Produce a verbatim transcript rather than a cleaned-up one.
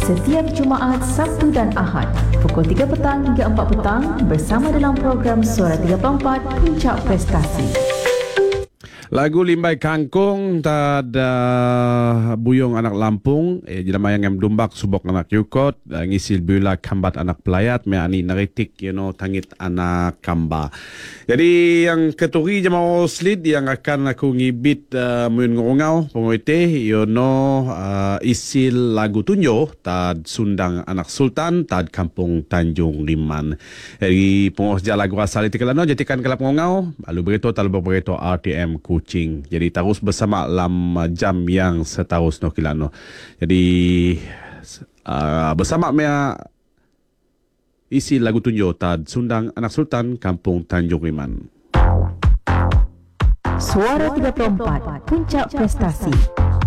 setiap Jumaat, Sabtu dan Ahad pukul tiga petang hingga empat petang bersama dalam program Suara tiga puluh empat Puncak Prestasi. Lagu Limbai Kangkung tad uh, Buyung Anak Lampung eh jelama yang dumbak subok anak yukot uh, ngisil bula kambat anak pelayat me ani naritik you know tangit anak kamba. Jadi yang keturi jemaah slid yang akan aku ngibit uh, mun ngongau pengoite you know uh, isil lagu tunjo tad Sundang Anak Sultan tad Kampung Tanjung Liman. Jadi pengurus lagu asal itikalano jadikan kelap ngongau lalu berito tal berito R T M ku Kucing. Jadi terus bersama dalam jam yang seterusnya kilano. Jadi uh, bersama mea isi lagu tunjo tad Sundang Anak Sultan Kampung Tanjung Liman. Suara tiga puluh empat Puncak Prestasi.